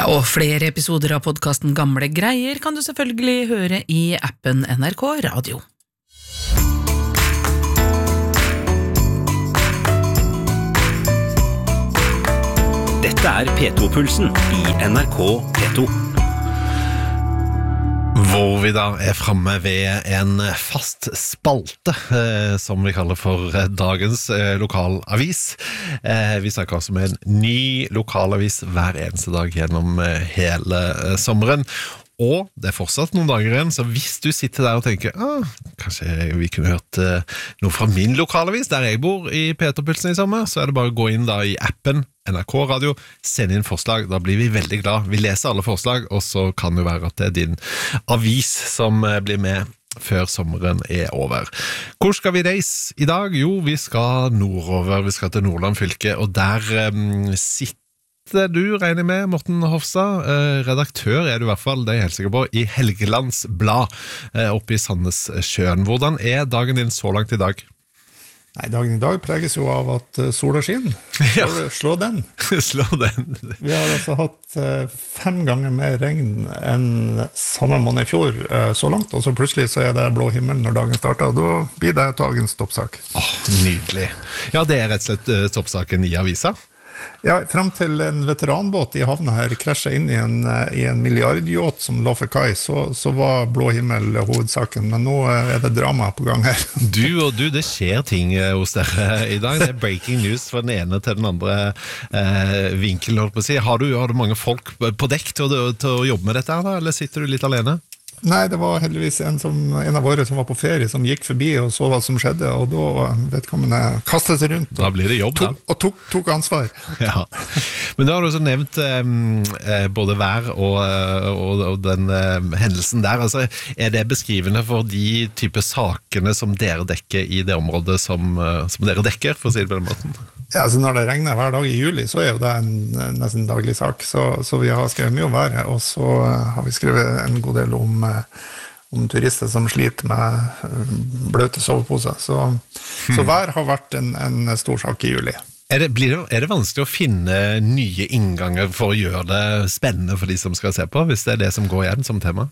Ja, og flere episoder av podcasten Gamle Greier kan du selvfølgelig høre i appen NRK Radio. Dette P2-pulsen i NRK P2. Hvor vi da fremme ved en fast spalte, som vi kaller for dagens lokalavis. Vi snakker altså med en ny lokalavis hver eneste dag gjennom hele sommeren. Og det fortsatt noen dager igjen, så hvis du sitter der og tenker kanskje vi kunne hørt noe fra min lokalavis, der jeg bor i P2-pulsen i sommer, så det bare å gå inn da i appen NRK Radio, send inn forslag, da blir vi veldig glad. Vi leser alle forslag, og så kan det være at det din avis som blir med før sommeren over. Hvor skal vi reise i dag? Jo, vi skal nordover, vi skal til Nordland fylke, og der sitter du, regner med, Morten Hofstad, redaktør du i hvert fall, det jeg helt sikker på, i Helgelands Blad oppe i Sandnessjøen. Hvordan dagen din så langt i dag? Nei, dagen i dag preges jo av at sola skinner. Ja. Slå den. Slå den. Vi har altså hatt 5 ganger mer regn enn samme måned i fjor så langt, og så plutselig så det blå himmel når dagen starter, og da blir det dagens toppsak. Nydelig. Ja, det rett og slett toppsaken i avisa. Ja, frem til en veteranbåt i havna her krasjet inn i en milliardjåt som lå for kai, så var blå himmel hovedsaken, men nå det drama på gang her. Du, det skjer ting hos dere i dag. Det breaking news fra den ene til den andre vinkelen, holdt på å si. Har du mange folk på dekk til å jobbe med dette her, da, eller sitter du litt alene? Nei, det var heldigvis en av våre som var på ferie, som gikk forbi og så hva som skjedde, og da vedkommende kastet seg rundt. Da blir det jobb, da. Og tok ansvar. Ja, men da har du også nevnt både vær og den hendelsen der. Altså, det beskrivende for de type sakene som dere dekker i det området som dere dekker, for å si det på den måten? Ja, altså når det regner hver dag i juli, så jo det en nesten daglig sak, så vi har skrevet mye om været, og så har vi skrevet en god del om turister som sliter med bløte soveposer. Så vær har vært en stor sak i juli. Er det vanskelig å finne nye innganger for å gjøre det spennende for de som skal se på, hvis det det som går igjen som tema?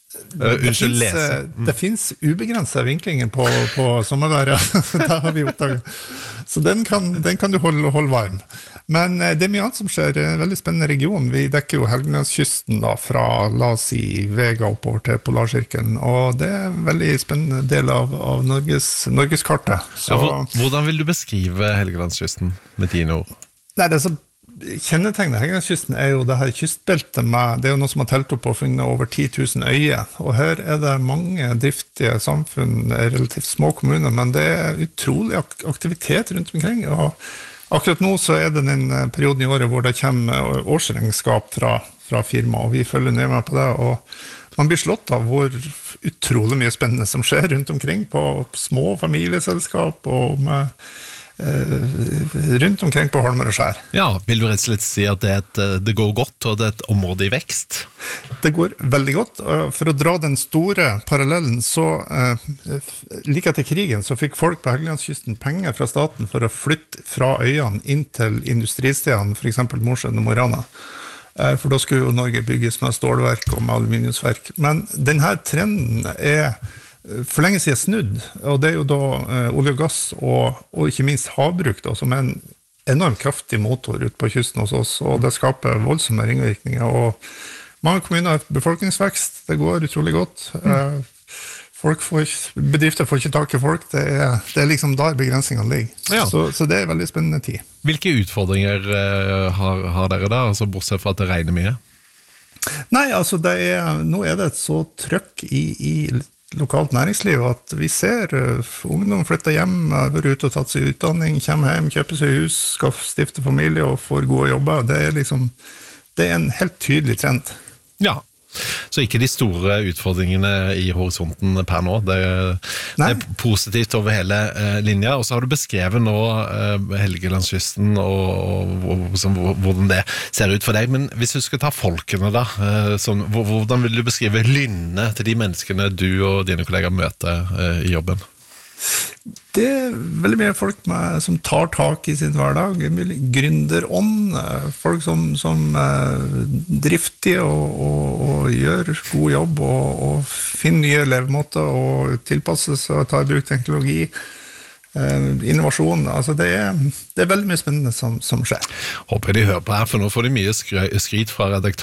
Det finnes ubegrenset vinklinger på sommerværet. Det har vi oppdaget. Så den kan du holde varm. Men det mye annet som skjer. En veldig spennende region. Vi dekker jo Helgelandskysten da, fra, la oss si, Vega oppover til Polarsirkelen. Og det en veldig spennende del av Norgeskartet. Ja, hvordan vil du beskrive Helgelandskysten med dine ord? Nei, det så kjennetegnet Helgelandskysten jo det her kystbeltet med, det jo noe som har telt opp og funnet over 10 000 øyer, og her det mange driftige samfunn, relativt små kommuner, men det utrolig aktivitet rundt omkring, og akkurat nå så det den perioden i året hvor det kommer årsregnskap fra firma, og vi følger ned med på det, og man blir slått av hvor utrolig mye spennende som skjer rundt omkring på små familieselskap og med rundt omkring på Holmer og Skjær. Ja, vil du rett og slett si at det går godt, og det et område i vekst? Det går veldig godt. For å dra den store parallellen, så like etter krigen, så fikk folk på Helgelandskysten penger fra staten for å flytte fra øyene inn til industristedene, for eksempel Mosjøen og Mo i Rana. For da skulle jo Norge bygges med stålverk og med aluminiumsverk. Men denne trenden for lenge siden snudd, og det jo da olje og gass og ikke minst havbruk da, som en enormt kraftig motor ut på kysten hos oss, og det skaper voldsomme ringvirkninger, og mange kommuner har befolkningsvekst, det går utrolig godt. Bedrifter får ikke tak i folk, det liksom der begrensningene ligger. Ja. Så det veldig spennende tid. Hvilke utfordringer har dere da, altså bortsett fra at det regner mye? Nei, altså nå det et så trøkk i lokalt næringsliv at vi ser ungdom flytte hjem, være ute og tatt seg utdanning, kommer hjem, kjøper seg hus, skal stifte familie og får gode jobber. Det en helt tydelig trend. Ja, så ikke de store utfordringene i horisonten per nå. Det positivt over hele linja, og så har du beskrevet nå Helgelandskysten og hvordan det ser ut for deg, men hvis du skal ta folkene da, hvordan vil du beskrive lynne til de menneskene du og dine kollegaer møter i jobben? Det veldig mye folk som tar tak I sin hverdag, gründerånd, folk som driftige og gjør god jobb og finner nye levemåter og tilpasser seg og tar I bruk teknologi, innovasjon, altså det veldig mye spennende som skjer. Håper de hører på her, for nå får de mye skryt fra redaktør